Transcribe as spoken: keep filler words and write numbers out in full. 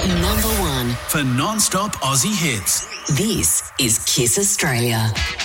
Number one for non-stop Aussie hits. This is Kiss Australia.